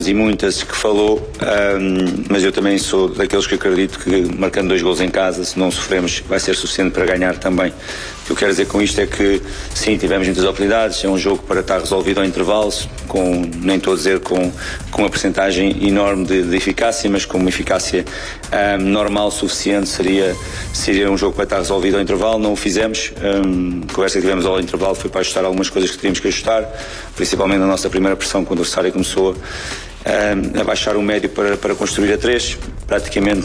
e muitas que falou, mas eu também sou daqueles que acredito que marcando 2 gols em casa, se não sofremos, vai ser suficiente para ganhar também. O que eu quero dizer com isto é que sim, tivemos muitas oportunidades, é um jogo para estar resolvido ao intervalo, nem estou a dizer com uma percentagem enorme de eficácia, mas com uma eficácia normal, suficiente, seria um jogo para estar resolvido ao intervalo. Não o fizemos, a conversa que tivemos ao intervalo foi para ajustar algumas coisas que teríamos que ajustar, principalmente na nossa primeira pressão, quando o adversário começou a baixar o médio para construir a 3, praticamente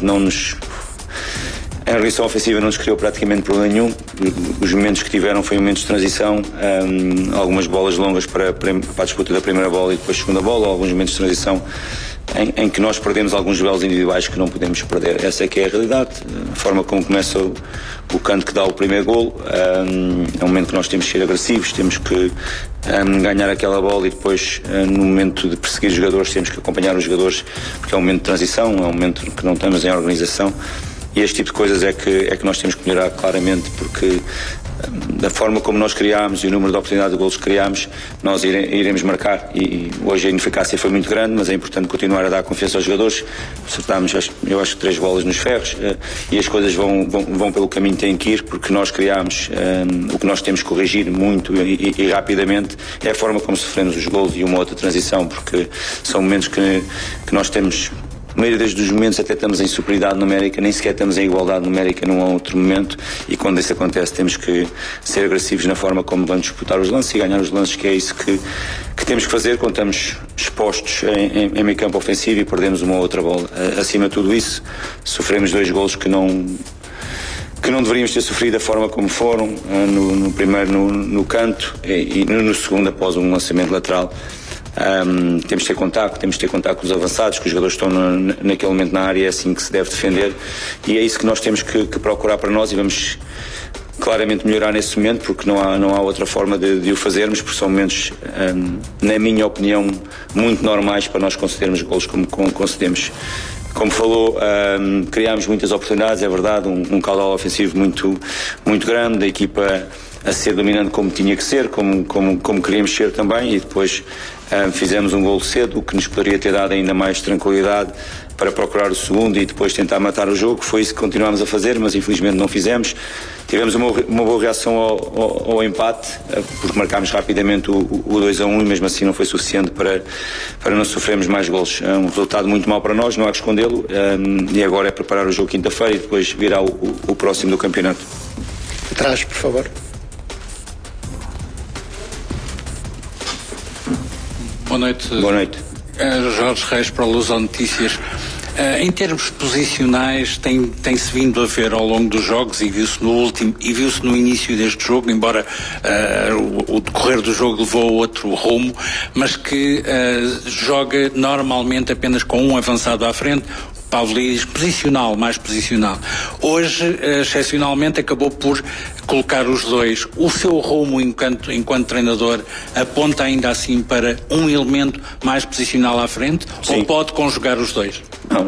em organização ofensiva não nos criou praticamente problema nenhum. Os momentos que tiveram foi momentos de transição, algumas bolas longas para a disputa da primeira bola e depois segunda bola, alguns momentos de transição em que nós perdemos alguns duelos individuais que não podemos perder. Essa é que é a realidade. A forma como começa o canto que dá o primeiro golo, é um momento que nós temos que ser agressivos, temos que ganhar aquela bola e depois, no momento de perseguir os jogadores, temos que acompanhar os jogadores, porque é um momento de transição, é um momento que não estamos em organização. E este tipo de coisas é que nós temos que melhorar claramente, porque da forma como nós criámos e o número de oportunidades de golos que criámos, nós iremos marcar. E hoje a ineficácia foi muito grande, mas é importante continuar a dar confiança aos jogadores. Acertámos, eu acho que 3 bolas nos ferros, e as coisas vão pelo caminho que têm que ir, porque nós criámos. O que nós temos que corrigir muito e rapidamente é a forma como sofremos os golos e uma outra transição, porque são momentos que nós temos. A maioria dos momentos até estamos em superioridade numérica, nem sequer estamos em igualdade numérica num outro momento, e quando isso acontece temos que ser agressivos na forma como vamos disputar os lances e ganhar os lances, que é isso que temos que fazer quando estamos expostos em meio campo ofensivo e perdemos uma ou outra bola. Acima de tudo isso, sofremos 2 golos que não deveríamos ter sofrido da forma como foram, no primeiro no canto e no segundo após um lançamento lateral. Temos de ter contacto com os avançados, que os jogadores estão naquele momento na área, é assim que se deve defender, e é isso que nós temos que procurar para nós, e vamos claramente melhorar nesse momento, porque não há outra forma de o fazermos, porque são momentos, na minha opinião, muito normais para nós concedermos golos como concedemos. Como falou, criámos muitas oportunidades, é verdade, um caudal ofensivo muito, muito grande, da equipa a ser dominante como tinha que ser, como queríamos ser também, e depois fizemos um golo cedo, o que nos poderia ter dado ainda mais tranquilidade para procurar o segundo e depois tentar matar o jogo. Foi isso que continuámos a fazer, mas infelizmente não fizemos. Tivemos uma boa reação ao empate, porque marcámos rapidamente o 2-1 e mesmo assim não foi suficiente para não sofrermos mais golos. É um resultado muito mau para nós, não há que escondê-lo, e agora é preparar o jogo quinta-feira e depois virá o próximo do campeonato. Atrás, por favor. Boa noite. Boa noite. Jorge Reis para o Lusão Notícias. Em termos posicionais, tem-se vindo a ver ao longo dos jogos, e viu-se no último e viu-se no início deste jogo, embora o decorrer do jogo levou a outro rumo, mas que joga normalmente apenas com um avançado à frente. Pavlidis, mais posicional. Hoje, excepcionalmente, acabou por colocar os 2. O seu rumo enquanto treinador aponta ainda assim para um elemento mais posicional à frente? Sim. Ou pode conjugar os 2?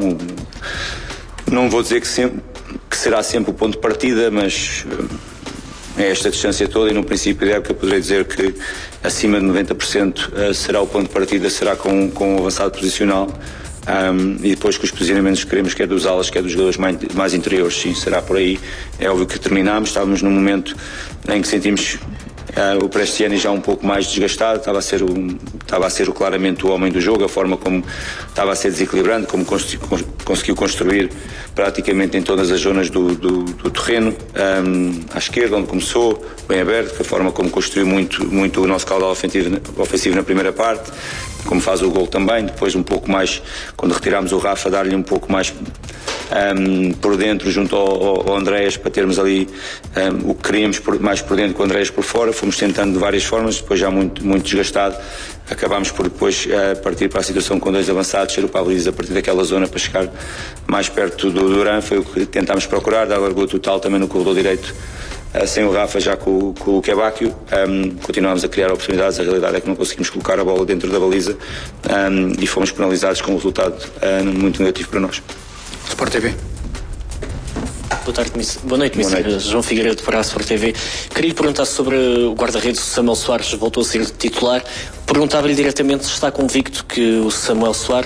Não vou dizer que será sempre o ponto de partida, mas é esta distância toda, e no princípio da época poderei dizer que acima de 90% será o ponto de partida, será com um avançado posicional. E depois com os posicionamentos que queremos, quer dos alas, quer dos jogadores mais interiores, sim, será por aí. É óbvio que terminámos, estávamos num momento em que sentimos o Prestiani já um pouco mais desgastado, estava a ser claramente o homem do jogo, a forma como estava a ser desequilibrante, como conseguiu construir praticamente em todas as zonas do terreno, à esquerda, onde começou, bem aberto, a forma como construiu muito o nosso caudal ofensivo na primeira parte, como faz o gol também, depois um pouco mais, quando retirámos o Rafa, dar-lhe um pouco mais por dentro junto ao Andréas, para termos ali o que queríamos mais por dentro com o Andréas por fora. Fomos tentando de várias formas, depois já muito desgastado, acabámos por depois partir para a situação com 2 avançados, ser o Pavlidis a partir daquela zona para chegar mais perto do Duran. Foi o que tentámos procurar, dar largura total também no corredor direito, sem o Rafa, já com o Kebakio. Continuámos a criar oportunidades, a realidade é que não conseguimos colocar a bola dentro da baliza, e fomos penalizados com um resultado muito negativo para nós. Sport TV. Boa noite, João Figueiredo para a Sport TV. Queria lhe perguntar sobre o guarda-redes. Samuel Soares voltou a ser titular. Perguntava-lhe diretamente se está convicto que o Samuel Soares